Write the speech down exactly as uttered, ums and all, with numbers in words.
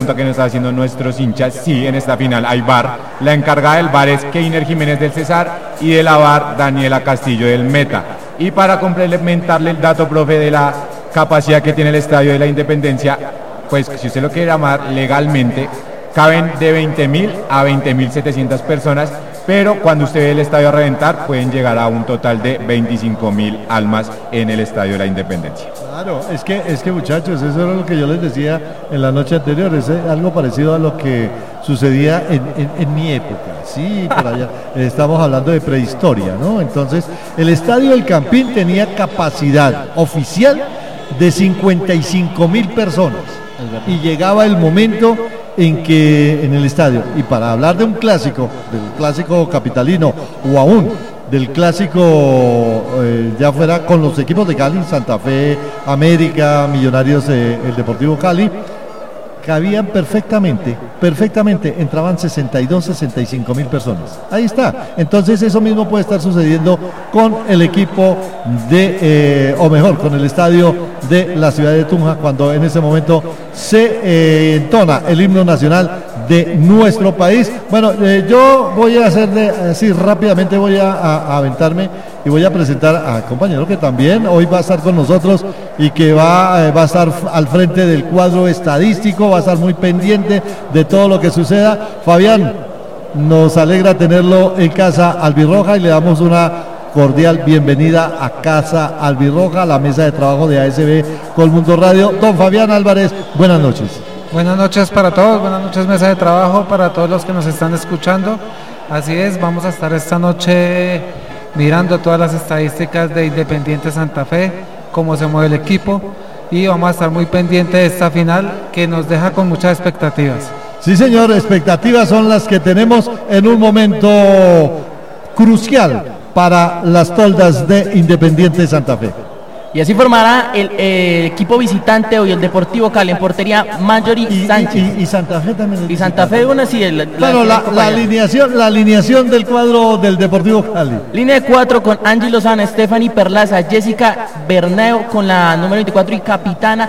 pregunta que nos están haciendo nuestros hinchas. Sí, en esta final hay V A R. La encargada del V A R es Keiner Jiménez del Cesar y de la V A R Daniela Castillo del Meta. Y para complementarle el dato, profe, de la capacidad que tiene el Estadio de la Independencia, pues si usted lo quiere llamar legalmente, caben de veinte mil a veinte mil setecientas personas, pero cuando usted ve el estadio a reventar, pueden llegar a un total de veinticinco mil almas en el Estadio de la Independencia. Claro, es que, es que muchachos, eso era lo que yo les decía en la noche anterior, es algo parecido a lo que sucedía en, en, en mi época, sí, por allá, estamos hablando de prehistoria, ¿no? Entonces, el Estadio del Campín tenía capacidad oficial de cincuenta y cinco mil personas, y llegaba el momento en que en el estadio, y para hablar de un clásico, del clásico capitalino, o aún del clásico eh, ya fuera con los equipos de Cali, Santa Fe, América, Millonarios, eh, el Deportivo Cali, cabían perfectamente, perfectamente, entraban sesenta y dos, sesenta y cinco mil personas. Ahí está. Entonces eso mismo puede estar sucediendo con el equipo de, eh, o mejor, con el estadio de la ciudad de Tunja, cuando en ese momento se eh, entona el himno nacional de nuestro país. Bueno, eh, yo voy a hacer de, así rápidamente voy a, a, a aventarme y voy a presentar a compañero que también hoy va a estar con nosotros y que va, eh, va a estar al frente del cuadro estadístico, va a estar muy pendiente de todo lo que suceda. Fabián, nos alegra tenerlo en Casa Albirroja y le damos una cordial bienvenida a Casa Albirroja, a la mesa de trabajo de A S B Colmundo Radio. Don Fabián Álvarez, buenas noches. Buenas noches para todos, buenas noches mesa de trabajo, para todos los que nos están escuchando. Así es, vamos a estar esta noche mirando todas las estadísticas de Independiente Santa Fe, cómo se mueve el equipo, y vamos a estar muy pendientes de esta final que nos deja con muchas expectativas. Sí señor, expectativas son las que tenemos en un momento crucial para las toldas de Independiente Santa Fe. Y así formará el, el equipo visitante hoy el Deportivo Cali en portería Marjorie y, Sánchez. Y, y, y Santa Fe también. Y Santa Fe, bueno, sí. El, claro, la, la, la, alineación, la alineación del cuadro del Deportivo Cali. Línea de cuatro con Angie Lozano, Stephanie Perlaza, Jessica Berneo con la número veinticuatro y capitana